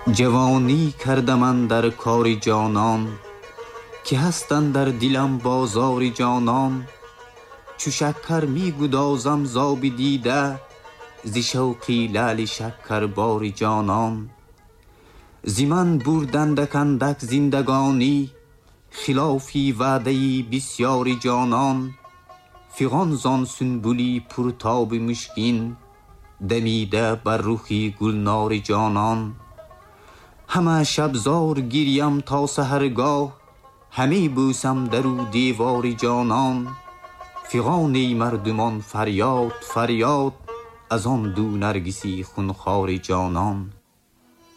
جوانی کردم اندر کار جانان، که هستند در دلم بازار جانان. چو شکر می گدازم زاب دیده، ز شوقی لعل شکر بار جانان. ز من بردند اندک زندگانی، خلافی وعده بسیار جانان. فغان زان سنبولی پرتاب مشکین، دمیده بر رخی گلنار جانان. همه شبزار گیریم تا سحرگاه، همی بوسم در او دیوار جانان. فغان مردمان فریاد فریاد، از آن دو نرگسی خونخوار جانان.